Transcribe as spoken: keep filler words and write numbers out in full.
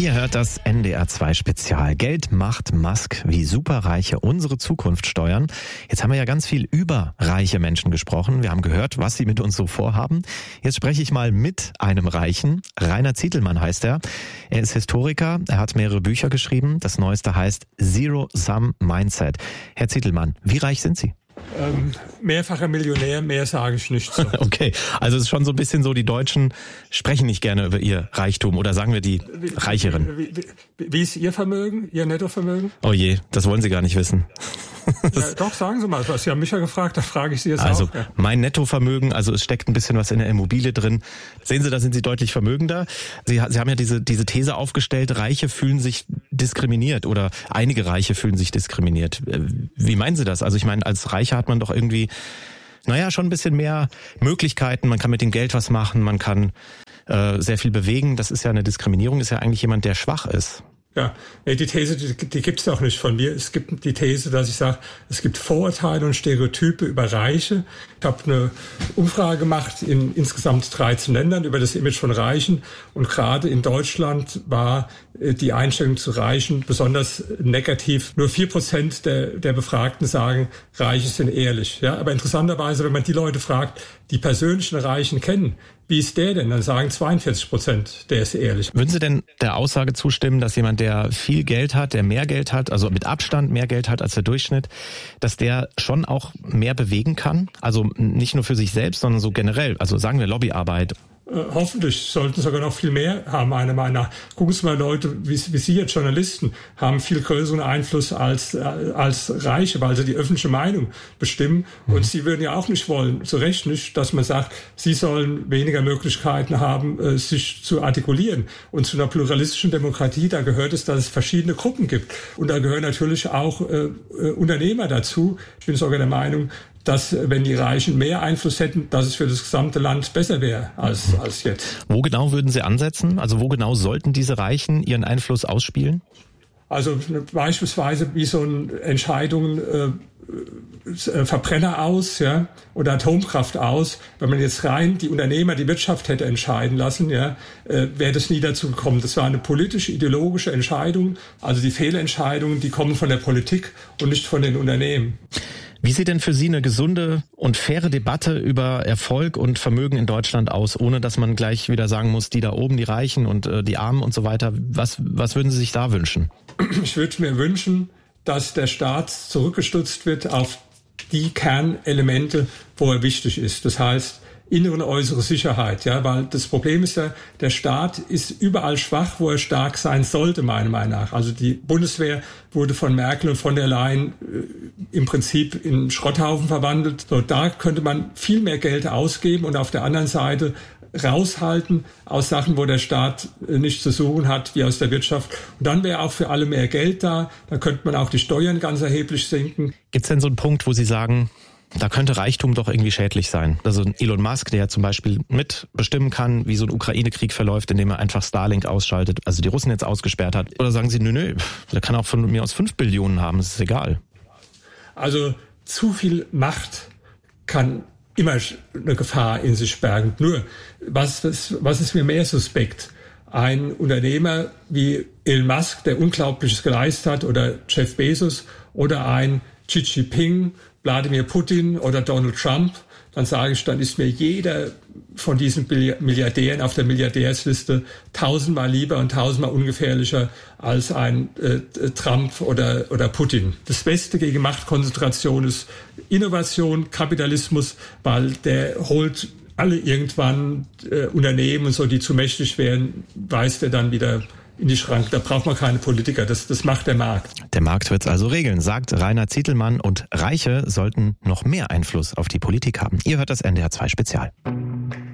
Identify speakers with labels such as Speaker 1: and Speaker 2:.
Speaker 1: Ihr hört das N D R zwei Spezial. Geld, Macht, Musk, wie Superreiche unsere Zukunft steuern. Jetzt haben wir ja ganz viel über reiche Menschen gesprochen. Wir haben gehört, was sie mit uns so vorhaben. Jetzt spreche ich mal mit einem Reichen. Rainer Zietelmann heißt er. Er ist Historiker. Er hat mehrere Bücher geschrieben. Das neueste heißt Zero-Sum Mindset. Herr Zietelmann, wie reich sind Sie?
Speaker 2: Ähm, mehrfacher Millionär, mehr sage ich nicht. So.
Speaker 1: Okay, also es ist schon so ein bisschen so, die Deutschen sprechen nicht gerne über ihr Reichtum oder sagen wir die
Speaker 2: wie,
Speaker 1: Reicheren.
Speaker 2: Wie, wie, wie, wie ist Ihr Vermögen, Ihr Nettovermögen?
Speaker 1: Oh je, das wollen Sie gar nicht wissen.
Speaker 2: Ja, doch, sagen Sie mal was. Sie haben mich ja gefragt, da frage ich Sie jetzt
Speaker 1: also,
Speaker 2: auch. Also ja.
Speaker 1: Mein Nettovermögen, also es steckt ein bisschen was in der Immobilie drin. Sehen Sie, da sind Sie deutlich vermögender. Sie, Sie haben ja diese, diese These aufgestellt, Reiche fühlen sich diskriminiert oder einige Reiche fühlen sich diskriminiert. Wie meinen Sie das? Also ich meine, als Reicher hat man doch irgendwie, naja, schon ein bisschen mehr Möglichkeiten. Man kann mit dem Geld was machen, man kann äh, sehr viel bewegen. Das ist ja eine Diskriminierung, ist ja eigentlich jemand, der schwach ist.
Speaker 2: Ja, nee, die These, die, die gibt's doch nicht von mir. Es gibt die These, dass ich sage, es gibt Vorurteile und Stereotype über Reiche. Ich habe eine Umfrage gemacht in insgesamt dreizehn Ländern über das Image von Reichen. Und gerade in Deutschland war die Einstellung zu Reichen besonders negativ. Nur vier Prozent der, der Befragten sagen, Reiche sind ehrlich. Ja, aber interessanterweise, wenn man die Leute fragt, die persönlichen Reichen kennen, wie ist der denn? Dann sagen zweiundvierzig Prozent, der ist ehrlich.
Speaker 1: Würden Sie denn der Aussage zustimmen, dass jemand, der viel Geld hat, der mehr Geld hat, also mit Abstand mehr Geld hat als der Durchschnitt, dass der schon auch mehr bewegen kann? Also nicht nur für sich selbst, sondern so generell. Also sagen wir Lobbyarbeit.
Speaker 2: Äh, hoffentlich sollten sogar noch viel mehr haben, meiner Meinung nach. Gucken Sie mal, Leute, wie, wie Sie jetzt, Journalisten, haben viel größeren Einfluss als, äh, als Reiche, weil sie die öffentliche Meinung bestimmen. Mhm. Und Sie würden ja auch nicht wollen, zu Recht nicht, dass man sagt, Sie sollen weniger Möglichkeiten haben, äh, sich zu artikulieren. Und zu einer pluralistischen Demokratie, da gehört es, dass es verschiedene Gruppen gibt. Und da gehören natürlich auch äh, äh, Unternehmer dazu. Ich bin sogar der Meinung, dass, wenn die Reichen mehr Einfluss hätten, dass es für das gesamte Land besser wäre als, als jetzt.
Speaker 1: Wo genau würden Sie ansetzen? Also wo genau sollten diese Reichen ihren Einfluss ausspielen?
Speaker 2: Also beispielsweise wie so ein Entscheidungen äh, Verbrenner aus, ja, oder Atomkraft aus. Wenn man jetzt rein die Unternehmer, die Wirtschaft hätte entscheiden lassen, ja, äh, wäre das nie dazu gekommen. Das war eine politisch-ideologische Entscheidung. Also die Fehlentscheidungen, die kommen von der Politik und nicht von den Unternehmen.
Speaker 1: Wie sieht denn für Sie eine gesunde und faire Debatte über Erfolg und Vermögen in Deutschland aus, ohne dass man gleich wieder sagen muss, die da oben, die Reichen und äh, die Armen und so weiter? Was, was würden Sie sich da wünschen?
Speaker 2: Ich würde mir wünschen, dass der Staat zurückgestützt wird auf die Kernelemente, wo er wichtig ist. Das heißt, innere und äußere Sicherheit, ja, weil das Problem ist ja, der Staat ist überall schwach, wo er stark sein sollte, meiner Meinung nach. Also die Bundeswehr wurde von Merkel und von der Leyen äh, im Prinzip in Schrotthaufen verwandelt. So, da könnte man viel mehr Geld ausgeben und auf der anderen Seite raushalten aus Sachen, wo der Staat äh, nichts zu suchen hat, wie aus der Wirtschaft. Und dann wäre auch für alle mehr Geld da. Dann könnte man auch die Steuern ganz erheblich senken.
Speaker 1: Gibt es denn so einen Punkt, wo Sie sagen, da könnte Reichtum doch irgendwie schädlich sein? Also Elon Musk, der ja zum Beispiel mitbestimmen kann, wie so ein Ukraine-Krieg verläuft, indem er einfach Starlink ausschaltet, also die Russen jetzt ausgesperrt hat. Oder sagen Sie, nö, nö, der kann auch von mir aus fünf Billionen haben, das ist egal.
Speaker 2: Also zu viel Macht kann immer eine Gefahr in sich bergen. Nur, was, was, was ist mir mehr suspekt? Ein Unternehmer wie Elon Musk, der Unglaubliches geleistet hat, oder Jeff Bezos, oder ein Xi Jinping, Wladimir Putin oder Donald Trump, dann sage ich, dann ist mir jeder von diesen Milliardären auf der Milliardärsliste tausendmal lieber und tausendmal ungefährlicher als ein äh, Trump oder, oder Putin. Das Beste gegen Machtkonzentration ist Innovation, Kapitalismus, weil der holt alle irgendwann äh, Unternehmen und so, die zu mächtig werden, weist er dann wieder in die Schranke. Da braucht man keine Politiker. Das, das macht der Markt.
Speaker 1: Der Markt wird's also regeln, sagt Rainer Zietelmann. Und Reiche sollten noch mehr Einfluss auf die Politik haben. Ihr hört das N D R zwei Spezial.